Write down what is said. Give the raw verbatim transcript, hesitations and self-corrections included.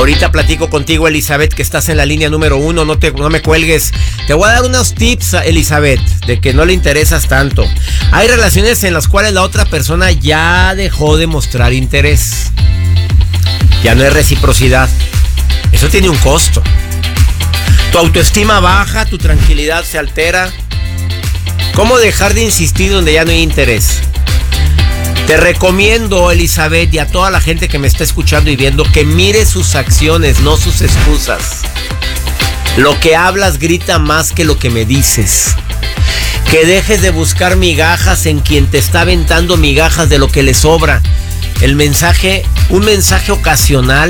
Ahorita platico contigo, Elizabeth, que estás en la línea número uno, no, te, no me cuelgues. Te voy a dar unos tips, Elizabeth, de que no le interesas tanto. Hay relaciones en las cuales la otra persona ya dejó de mostrar interés. Ya no hay reciprocidad. Eso tiene un costo. Tu autoestima baja, tu tranquilidad se altera. ¿Cómo dejar de insistir donde ya no hay interés? Te recomiendo, Elizabeth, y a toda la gente que me está escuchando y viendo, que mire sus acciones, no sus excusas. Lo que hablas grita más que lo que me dices. Que dejes de buscar migajas en quien te está aventando migajas de lo que le sobra. El mensaje, un mensaje ocasional